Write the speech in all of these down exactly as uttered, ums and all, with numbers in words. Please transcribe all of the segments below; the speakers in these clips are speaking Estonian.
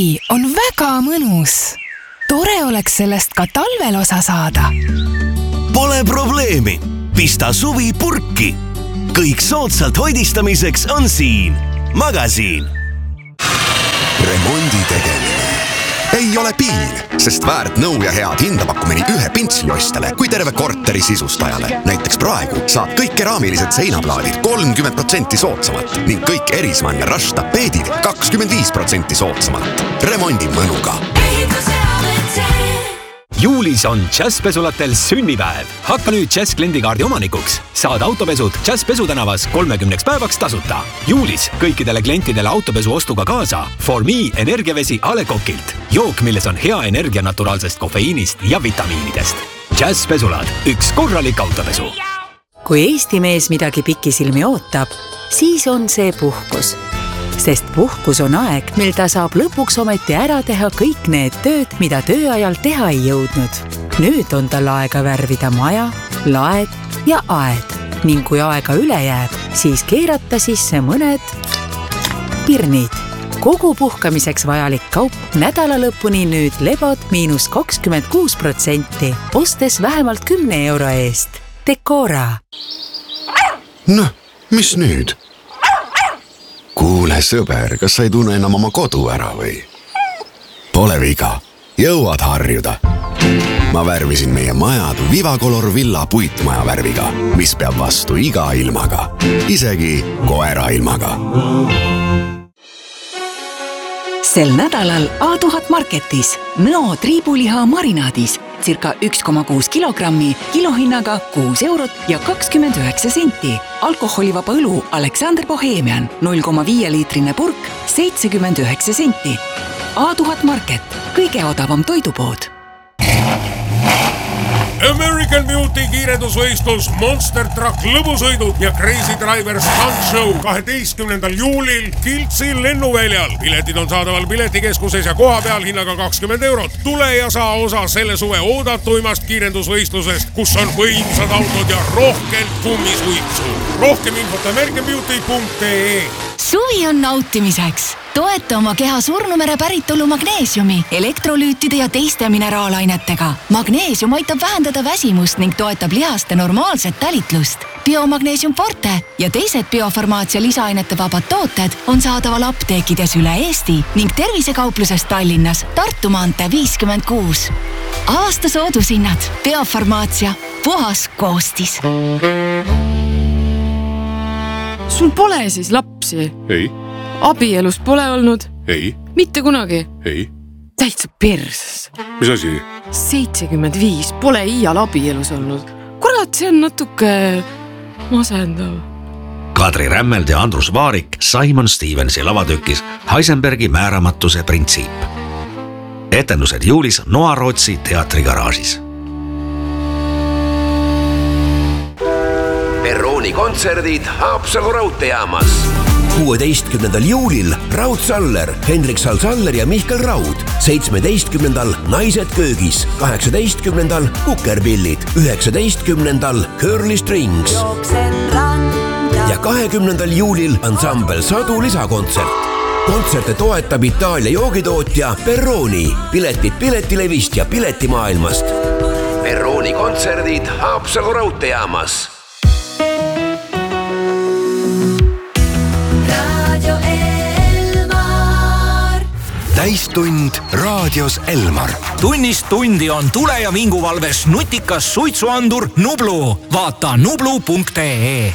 suvi on väga mõnus. Tore oleks sellest ka talvel osa saada. Pole probleemi. Pista suvi purki. Kõik soodsalt hoidistamiseks on siin. Magasiin. Remondi tegemine ei ole piin, sest väärt nõu ja head hinda pakkumini ühe pintsliostele kui terve korteri sisustajale. Näiteks praegu saab kõik keraamilised seinaplaadid kolmkümmend protsenti soodsamalt ning kõik Erismann ja Rush tapeedid kakskümmend viis protsenti soodsamalt. Remondi mõnuga. Juulis on Jazzpesulatel sünnipäev. Hakka nüüd Jazz kliendikaardi omanikuks. Saad autopesud Jazzpesu tänavas kolmekümneks päevaks tasuta. Juulis kõikidele klientidele autopesu ostuga kaasa For Me energiavesi A Le Coqilt. Jook, milles on hea energia naturaalsest kofeiinist ja vitamiinidest. Jazzpesulad, üks korralik autopesu. Kui Eesti mees midagi pikisilmi ootab, siis on see puhkus. Sest puhkus on aeg, mil ta saab lõpuks ometi ära teha kõik need tööd, mida tööajal teha ei jõudnud. Nüüd on tal aega värvida maja, laed ja aed. Ning kui aega üle jääb, siis keerata sisse mõned pirnid. Kogu puhkamiseks vajalik kaup nädala lõpuni nüüd lebod miinus kakskümmend kuus protsenti, ostes vähemalt kümne euro eest. Decora. Noh, mis nüüd? Kuule sõber, kas sa ei tunne enam oma kodu ära või? Pole viga, jõuad harjuda. Ma värvisin meie majad Vivacolor Villa puitmaja värviga, mis peab vastu iga ilmaga, isegi koera ilmaga. Sel nädalal A tuhat Marketis Nõo triibuliha marinaadis circa üks koma kuus kilogrammi kilohinnaga kuus eurot ja kakskümmend üheksa senti. Alkoholivaba õlu Alexander Bohemian null koma viis liitrine purk seitsekümmend üheksa senti. A tuhat Market, kõige odavam toidupood. American Beauty kiirendusvõistlus, Monster Truck lõbusõidud ja Crazy Driver Stunt Show kaheteistkümnendal juulil Kiltsi lennuväljal. Piletid on saadaval piletikeskuses ja koha peal hinnaga kakskümmend eurot. Tule ja saa osa selle suve oodatuimast kiirendusvõistlusest, kus on võimsad autod ja rohkelt kummisuitsu. Rohkem infot american beauty punkt ee. Suvi on nautimiseks. Toeta oma keha surnumere päritolu magneesiumi, elektrolüütide ja teiste mineraalainetega. Magneesium aitab vähendada väsimust ning toetab lihaste normaalset talitlust. Biomagneesium Forte ja teised biofarmaatsia lisaainete vabad tooted on saadaval apteekides üle Eesti ning tervisekaupluses Tallinnas Tartu maantee viiskümmend kuus. Aasta soodushinnad. Biofarmaatsia. Puhas koostis. Sul pole siis lapsi? Ei. Abielus pole olnud? Ei. Mitte kunagi? Ei. Täitsa perses. Mis asi? seitsekümmend viis pole iial abielus olnud. Kurat, see on natuke masendav. Kadri Rämmeld ja Andrus Vaarik Simon Stevensi lavatükis Heisenbergi määramatuse printsiip. Etendused juulis Noa-Rootsi teatrigaraažis. Perrooni kontserdid Haapsalu raudteejaamas. kuueteistkümnendal juulil Raud Saller, Hendrik Salsaller ja Mihkel Raud. seitsmeteistkümnendal Naised köögis, kaheksateistkümnendal Kukerpillid, üheksateistkümnendal Curly Strings. Ja kahekümnendal juulil ansambel Sadu lisakontsert. Kontserte toetab Itaalia joogitootja Perroni. Piletid Piletilevist ja Piletimaailmast. Perrooni kontserdid Haapsalu raudteejaamas. Täistund raadios Elmar. Tunnist tundi on tule- ja vinguvalves nutikas suitsuandur Nublu. Vaata nublu punkt ee.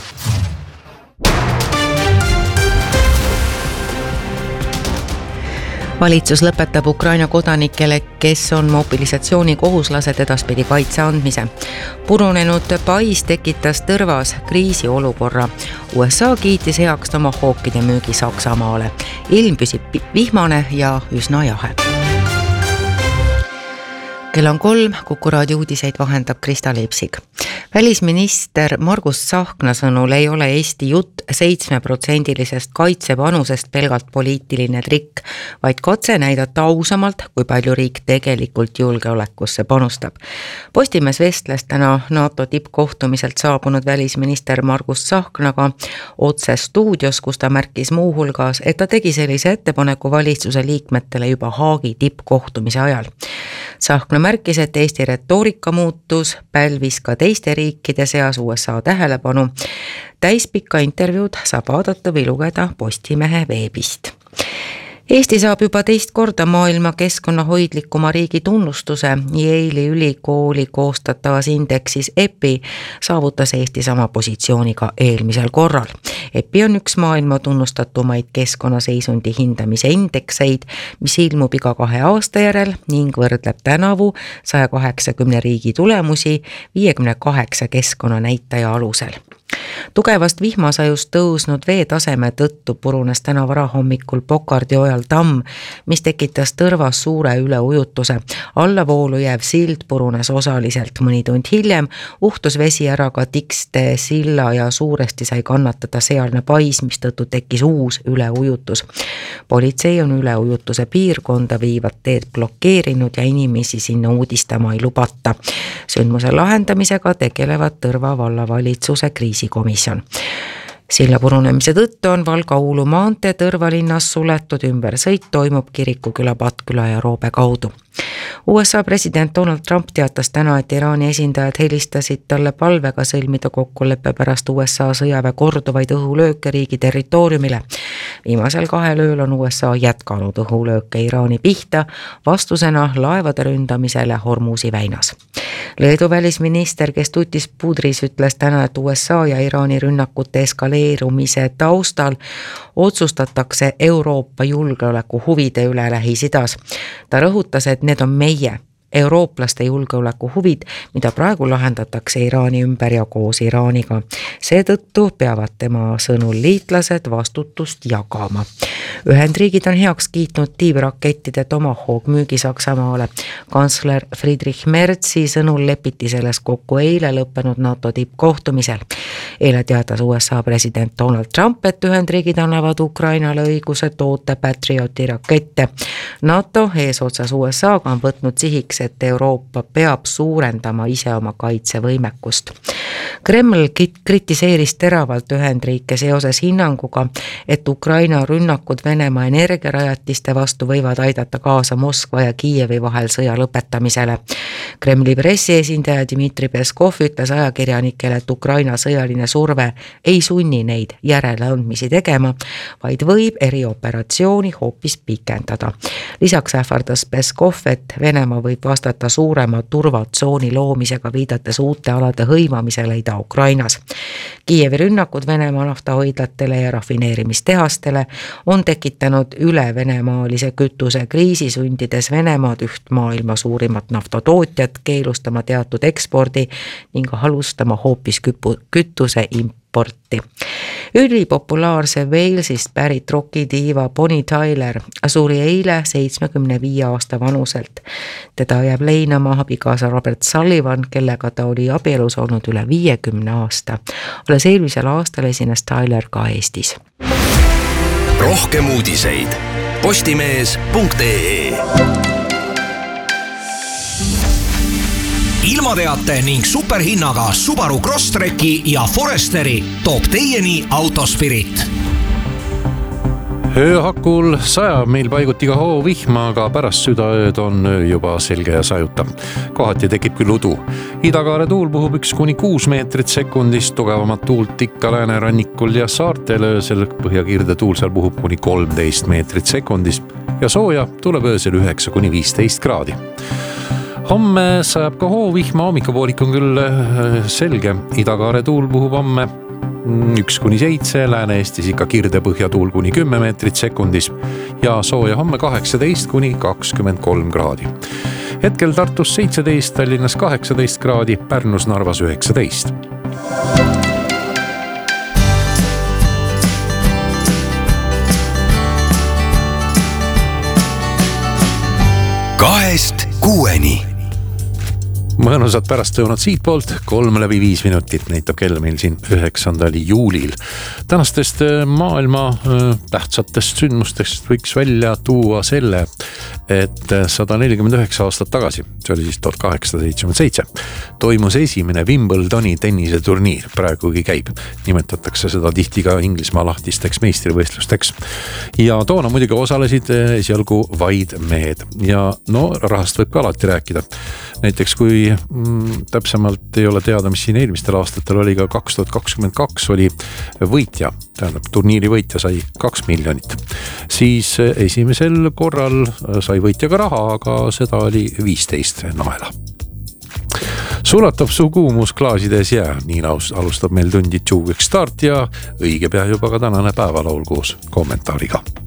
Valitsus lõpetab Ukraina kodanikele, kes on mobilisatsioonikohuslased edaspidi kaitse andmise. Purunenud pais tekitas tõrvas kriisiolukorra. U S A kiitis heaks tomahookide müügi Saksamaale. Ilm püsib vihmane ja üsna jahe. Kell on kolm, Kuku raadio uudiseid vahendab Krista Leipsig. Välisminister Margus Tsahkna sõnul ei ole Eesti jutt seitsmeprotsendilisest kaitsepanusest pelgalt poliitiline trikk, vaid katse näidata ausamalt, kui palju riik tegelikult julgeolekusse panustab. Postimees vestles täna NATO tippkohtumiselt saabunud välisminister Margus Tsahknaga otse stuudios, kus ta märkis muu hulgas, et ta tegi sellise ettepaneku valitsuse liikmetele juba Haagi tippkohtumise ajal. Tsahkna märkis, et Eesti retoorika muutus, pälvis ka teiste riikide seas U S A tähelepanu. Täispikka intervjuud saab vaadata või lugeda Postimehe veebist. Eesti saab juba teist korda maailma keskkonnahoidlikuma riigi tunnustuse. Yale'i ülikooli koostatavas indeksis E P I saavutas Eesti sama positsiooni ka eelmisel korral. E P I on üks maailma tunnustatumaid keskkonnaseisundi hindamise indekseid, mis ilmub iga kahe aasta järel ning võrdleb tänavu saja kaheksakümne riigi tulemusi viiekümne kaheksa keskkonnanäitaja alusel. Tugevast vihmasajust tõusnud veetaseme tõttu purunes täna varahommikul Pokardi ojal tamm, mis tekitas tõrvas suure üleujutuse. Allavoolu jääv sild purunes osaliselt. Mõni tund hiljem uhtus vesi ära ka Tikste silla ja suuresti sai kannatada sealne pais, mis tõttu tekkis uus üleujutus. Politsei on üleujutuse piirkonda viivad teed blokeerinud ja inimesi sinna uudistama ei lubata. Sündmuse lahendamisega tegelevad Tõrva vallavalitsuse kriisikomisjon. Silla purunemise tõttu on Valga-Uulu maantee Tõrva linnas suletud, ümber sõit toimub Kirikuküla, Patküla ja Roobe kaudu. U S A president Donald Trump teatas täna, et Iraani esindajad helistasid talle palvega sõlmida kokkuleppe pärast U S A sõjaväe korduvaid õhulööke riigi territooriumile. Viimasel kahel ööl on U S A jätkanud õhulööke Iraani pihta vastusena laevade ründamisele Hormuzi väinas. Leedu välisminister, kes tutis pudris, ütles täna, et U S A ja Iraani rünnakute eskaleerumise taustal otsustatakse Euroopa julgeoleku huvide üle Lähis-Idas. Ta rõhutas, et need on meie eurooplaste julgeoleku huvid, mida praegu lahendatakse Iraani ümber ja koos Iraaniga. Seetõttu peavad tema sõnul liitlased vastutust jagama. Ühendriigid on heaks kiitnud tiivrakettide Tomahawk müügi Saksamaale. Kantsler Friedrich Merzi sõnul lepiti selles kokku eile lõppenud NATO tippkohtumisel. Eile teatas U S A president Donald Trump, et Ühendriigid annavad Ukrainale õiguse toota Patrioti rakette. NATO eesotsas U S A-ga on võtnud sihiks, et Euroopa peab suurendama ise oma kaitsevõimekust. Kreml kritiseeris teravalt Ühendriike seoses hinnanguga, et Ukraina rünnakud Venemaa energiarajatiste vastu võivad aidata kaasa Moskva ja Kiievi vahel sõja lõpetamisele. Kremli pressiesindaja Dmitri Peskov ütles ajakirjanikele, et Ukraina sõjaline surve ei sunni neid järeleandmisi tegema, vaid võib erioperatsiooni hoopis pikendada. Lisaks ähvardas Peskov, et Venemaa võib vastata suurema turvatsooni loomisega, viidates uute alade hõivamisele Ida-Ukrainas. Kiievi rünnakud Venemaa naftahoidlatele ja rafineerimistehastele on tekitanud üle venemaalise kütuse kriisi, sundides Venemaad, üht maailma suurimat naftatootjat, keelustama teatud ekspordi ning alustama hoopis küpu, kütuse importi. Ülipopulaarse Walesist pärit rokidiiva Bonnie Tyler suri eile seitsmekümne viie aasta vanuselt. Teda jääb leinama abikaasa Robert Sullivan, kellega ta oli abielus olnud üle viiekümne aasta. Alles eelmisel aastal esines Tyler ka Eestis. Rohkem uudiseid postimees punkt ee. Ilmateate ning superhinnaga Subaru Crosstreki ja Foresteri toob teieni Autospirit. Ööhakul sajab meil paiguti ka hoovihma, aga pärast südaööd on öö juba selge ja sajuta. Kohati tekib küll udu. Idakaare tuul puhub üks kuni kuus meetrit sekundist, tugevamat tuult ikka läänerannikul ja saartel öösel. Põhjakirde tuul seal puhub kuni kolmteist meetrit sekundist ja sooja tuleb öösel üheksa kuni viisteist kraadi. Homme sajab ka hoovihma, hommikupoolik on küll selge. Idakaare tuul puhub homme üks kuni seitse, Lääne-Eestis ikka kirde põhjatuul kuni kümme meetrit sekundis ja sooja homme kaheksateist kuni kakskümmend kolm kraadi. Hetkel Tartus seitseteist, Tallinnas kaheksateist kraadi, Pärnus, Narvas üheksateist. Kahest kuueni. mõnusad pärastlõunad siitpoolt, kolm läbi viis minutit näitab kell meil siin üheksandal juulil. Tänastest maailma tähtsatest sündmustest võiks välja tuua selle, et sada nelikümmend üheksa aastat tagasi, see oli siis tuhat kaheksasada seitsekümmend seitse, toimus esimene Wimbledoni tenniseturniir, praegugi käib. Nimetatakse seda tihti ka Inglismaa lahtisteks meistrivõistlusteks. Ja toona muidugi osalesid esialgu vaid mehed ja no rahast võib ka alati rääkida. Näiteks kui mm, täpsemalt ei ole teada, mis siin eelmistel aastatel oli, ka kaks tuhat kakskümmend kaks oli võitja, tähendab turniiri võitja sai kaks miljonit. Siis esimesel korral sai võitja ka raha, aga seda oli viisteist naela. Sulatab su kuumus klaasides jää, nii alustab meil tundi Tšuugiks start ja õige pea juba ka tänane päevalaul koos kommentaariga.